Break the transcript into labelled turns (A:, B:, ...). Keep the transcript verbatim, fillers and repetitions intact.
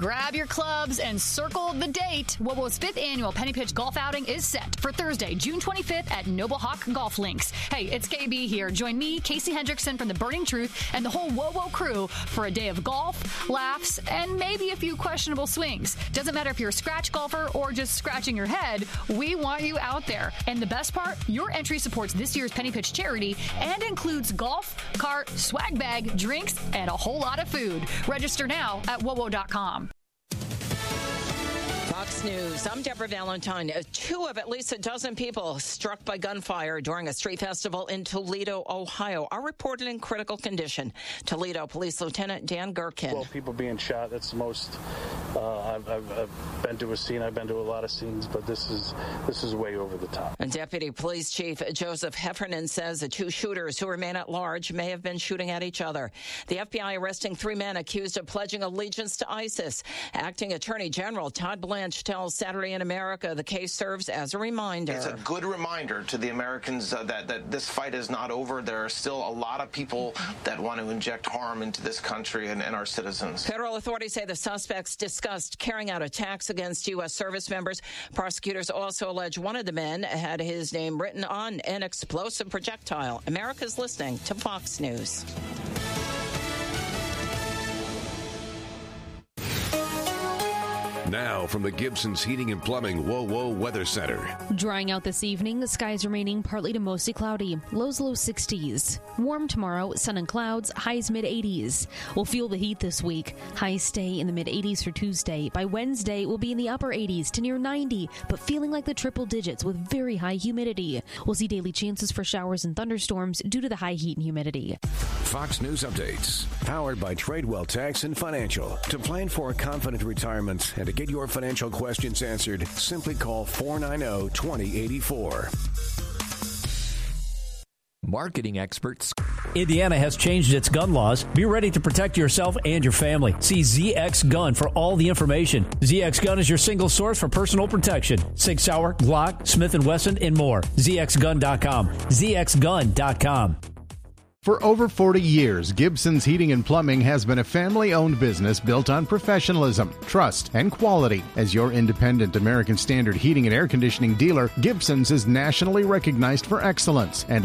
A: Grab your clubs and circle the date. WOWO's fifth annual Penny Pitch Golf Outing is set for Thursday, June twenty-fifth at Noble Hawk Golf Links. Hey, it's K B here. Join me, Casey Hendrickson from The Burning Truth, and the whole WOWO crew for a day of golf, laughs, and maybe a few questionable swings. Doesn't matter if you're a scratch golfer or just scratching your head, we want you out there. And the best part, your entry supports this year's Penny Pitch charity and includes golf, cart, swag bag, drinks, and a whole lot of food. Register now at wowo dot com.
B: Fox News. I'm Deborah Valentine. Two of at least a dozen people struck by gunfire during a street festival in Toledo, Ohio, are reported in critical condition. Toledo Police Lieutenant Dan Gherkin.
C: Well, people being shot, that's the most uh, I've, I've, I've been to a scene. I've been to a lot of scenes, but this is this is way over the top.
B: And Deputy Police Chief Joseph Heffernan says the two shooters who remain at large may have been shooting at each other. The F B I arresting three men accused of pledging allegiance to ISIS. Acting Attorney General Todd Blanche tells Saturday in America the case serves as a reminder.
D: It's a good reminder to the Americans uh, that, that this fight is not over. There are still a lot of people that want to inject harm into this country and, and our citizens.
B: Federal authorities say the suspects discussed carrying out attacks against U S service members. Prosecutors also allege one of the men had his name written on an explosive projectile. America's listening to Fox News.
E: Now from the Gibson's Heating and Plumbing WOWO Weather Center.
F: Drying out this evening, the skies remaining partly to mostly cloudy. Lows low sixties. Warm tomorrow, sun and clouds, highs mid eighties. We'll feel the heat this week. Highs stay in the mid eighties for Tuesday. By Wednesday, we'll be in the upper eighties to near ninety, but feeling like the triple digits with very high humidity. We'll see daily chances for showers and thunderstorms due to the high heat and humidity.
E: Fox News Updates.
G: Powered by Tradewell Tax and Financial. To plan for a confident retirement and to get your financial questions answered, simply call four nine zero, two zero eight four.
H: Marketing experts. Indiana has changed its gun laws. Be ready to protect yourself and your family. See Z X Gun for all the information. Z X Gun is your single source for personal protection. Sig Sauer, Glock, Smith and Wesson, and more. Z X gun dot com. Z X gun dot com.
I: For over forty years, Gibson's Heating and Plumbing has been a family-owned business built on professionalism, trust, and quality. As your independent American Standard heating and air conditioning dealer, Gibson's is nationally recognized for excellence and